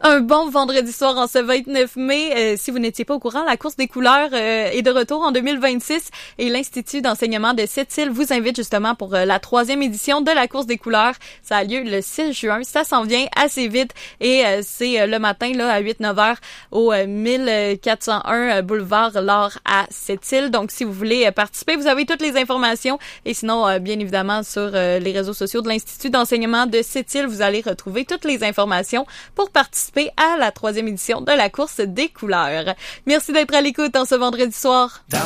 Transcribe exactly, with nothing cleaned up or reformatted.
Un bon vendredi soir en ce vingt-neuf mai. Euh, si vous n'étiez pas au courant, la course des couleurs euh, est de retour en deux mille vingt-six et l'Institut d'enseignement de Sept-Îles vous invite justement pour euh, la troisième édition de la course des couleurs. Ça a lieu le six juin. Ça s'en vient assez vite et euh, c'est euh, le matin là à huit neuf heures au euh, mille quatre cent un boulevard Laure à Sept-Îles. Donc si vous voulez euh, participer, vous avez toutes les informations et sinon euh, bien évidemment sur euh, les réseaux sociaux de l'Institut d'enseignement de Sept-Îles, vous allez retrouver toutes les informations pour participer à la troisième édition de la course des couleurs. Merci d'être à l'écoute en ce vendredi soir.